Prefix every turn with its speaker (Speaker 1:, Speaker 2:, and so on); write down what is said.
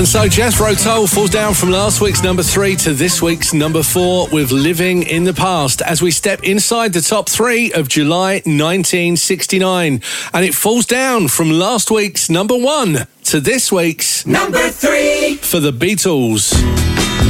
Speaker 1: And so Jethro Tull falls down from last week's number 3 to this week's number 4 with Living in the Past as we step inside the top 3 of July 1969. And it falls down from last week's number 1 to this week's
Speaker 2: number 3
Speaker 1: for the Beatles.